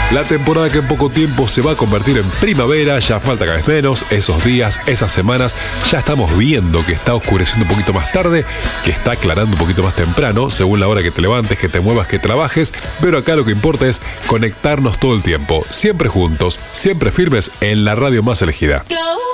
La temporada que en poco tiempo se va a convertir en primavera, ya falta cada vez menos, esos días, esas semanas, ya estamos viendo que está oscureciendo un poquito más tarde, que está aclarando un poquito más temprano, según la hora que te levantes, que te muevas, que trabajes, pero acá lo que importa es conectarnos todo el tiempo, siempre juntos, siempre firmes en la radio más elegida.